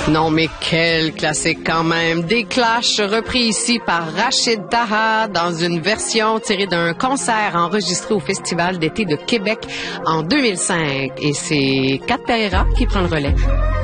Non, mais quel classique quand même. Des Clash repris ici par Rachid Taha dans une version tirée d'un concert enregistré au Festival d'été de Québec en 2005. Et c'est Kat Pereira qui prend le relais.